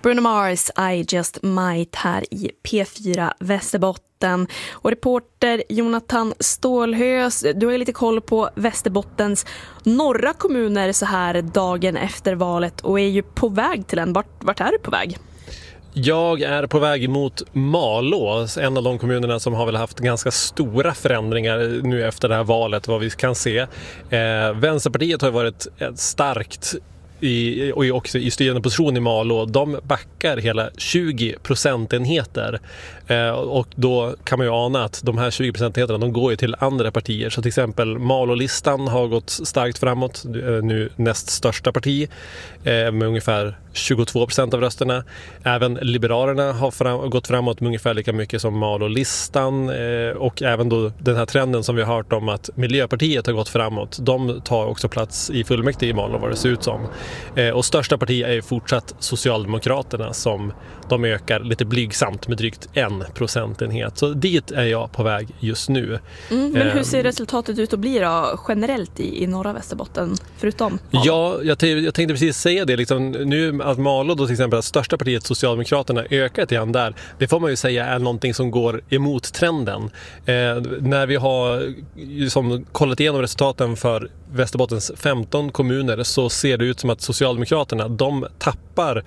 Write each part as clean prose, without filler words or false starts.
Bruno Mars, I Just Might här i P4 Västerbotten. Och reporter Jonathan Stålhös, du har ju lite koll på Västerbottens norra kommuner så här dagen efter valet och är ju på väg till en. Vart är du på väg? Jag är på väg mot Malå, en av de kommunerna som har väl haft ganska stora förändringar nu efter det här valet, vad vi kan se. Vänsterpartiet har varit starkt och också i styrande position i Malå. De backar hela 20 procentenheter. Och då kan man ju ana att de här 20 procentenheterna, de går ju till andra partier. Så till exempel Malå-listan har gått starkt framåt, nu näst största parti med ungefär 22% av rösterna. Även Liberalerna har gått framåt med ungefär lika mycket som Malå-listan. Och även då den här trenden som vi har hört om att Miljöpartiet har gått framåt. De tar också plats i fullmäktige i Malå, vad det ser ut som. Och största parti är ju fortsatt Socialdemokraterna, som de ökar lite blygsamt med drygt 1 procentenhet. Så dit är jag på väg just nu. Men hur ser resultatet ut att bli då generellt i norra Västerbotten förutom Malå? Ja, jag tänkte precis säga det. Liksom, nu att Malå då till exempel, att största partiet Socialdemokraterna ökar till han där, det får man ju säga är någonting som går emot trenden. När vi har som kollat igenom resultaten för Västerbottens 15 kommuner så ser det ut som att Socialdemokraterna, de tappar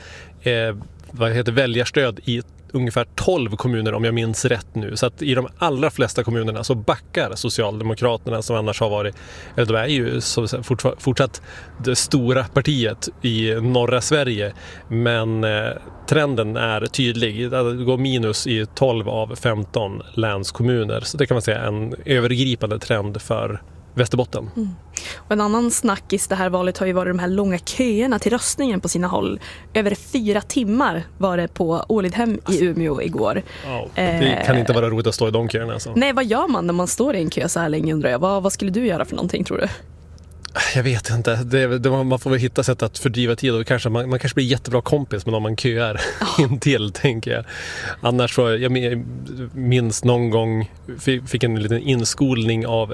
väljarstöd i ungefär 12 kommuner om jag minns rätt nu. Så att i de allra flesta kommunerna så backar Socialdemokraterna, som annars har varit, eller de är ju fortsatt det stora partiet i norra Sverige. Men trenden är tydlig. Det går minus i 12 av 15 länskommuner. Så det kan man säga är en övergripande trend för Västerbotten. Och en annan snackis det här valet har ju varit de här långa köerna till röstningen på sina håll. Över 4 timmar var det på Ålidhem i Umeå igår. Det kan inte vara roligt att stå i de köerna. Alltså. Nej, vad gör man när man står i en kö så här länge, undrar jag? Vad skulle du göra för någonting, tror du? Jag vet inte. Man får väl hitta sätt att fördriva tid och kanske, man kanske blir jättebra kompis med någon man köar intill, tänker jag. Annars så, jag minns någon gång fick en liten inskolning av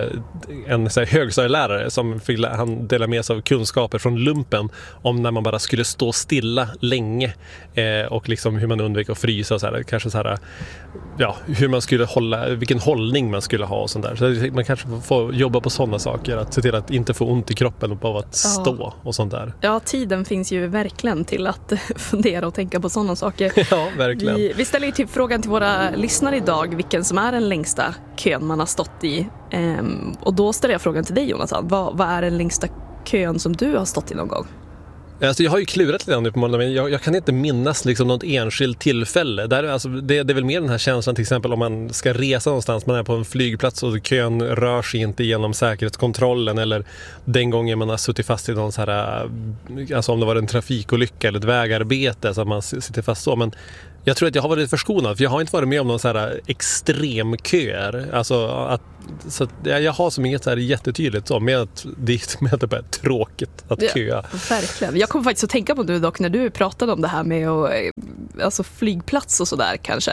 en så här högstadielärare som han delade med sig av kunskaper från lumpen om när man bara skulle stå stilla länge och liksom hur man undviker att frysa och så här, kanske så här, ja, hur man skulle hålla, vilken hållning man skulle ha och sånt där. Så man kanske får jobba på sådana saker, att se till att inte få ont i kroppen och bara att stå och sånt där. Ja, tiden finns ju verkligen till att fundera och tänka på sådana saker. Ja, verkligen. Vi ställer ju till frågan till våra lyssnare idag, vilken som är den längsta kön man har stått i. Och då ställer jag frågan till dig, Jonathan. Vad är den längsta kön som du har stått i någon gång? Alltså jag har ju klurat lite nu på månaden, men jag kan inte minnas liksom något enskilt tillfälle. Det är väl mer den här känslan, till exempel om man ska resa någonstans, man är på en flygplats och kön rör sig inte genom säkerhetskontrollen, eller den gången man har suttit fast i någon så här, alltså om det var en trafikolycka eller ett vägarbete så att man sitter fast så. Men jag tror att jag har varit förskonad, för jag har inte varit med om någon så här extremköer. Alltså så jag har som inget så här jättetydligt så, med att det är tråkigt att köa. Ja, verkligen. Jag kommer faktiskt att tänka på det dock när du pratade om det här med alltså flygplats och sådär kanske.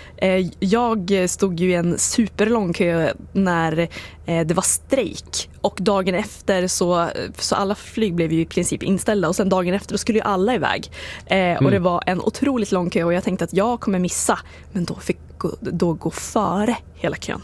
Jag stod ju i en superlång kö när det var strejk, och dagen efter så alla flyg blev ju i princip inställda, och sen dagen efter då skulle ju alla iväg och det var en otroligt lång kö, och jag tänkte att jag kommer missa, men då fick då gå före hela kön.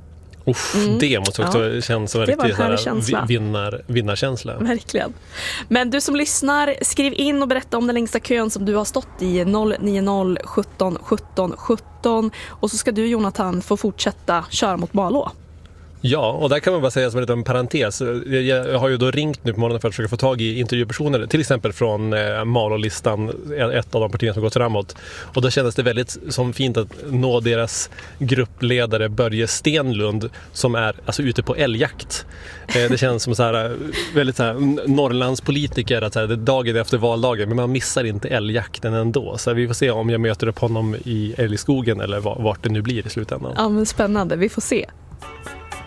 Det måste också kännas som en riktig vinnarkänsla. Verkligen. Men du som lyssnar, skriv in och berätta om den längsta kön som du har stått i, 090 17 17 17, och så ska du, Jonathan, få fortsätta köra mot Malå. Ja, och där kan man bara säga som en liten parentes. Jag har ju då ringt nu på morgonen för att försöka få tag i intervjupersoner, till exempel från Malå-listan, ett av de partierna som gått framåt. Och då kändes det väldigt som fint att nå deras gruppledare Börje Stenlund, som är alltså ute på älgjakt. Det känns som så här, väldigt så här Norrlandspolitiker, att så här, det är dagen efter valdagen, men man missar inte älgjakten ändå. Så vi får se om jag möter upp honom i älgskogen eller vart det nu blir i slutändan. Ja, men spännande. Vi får se.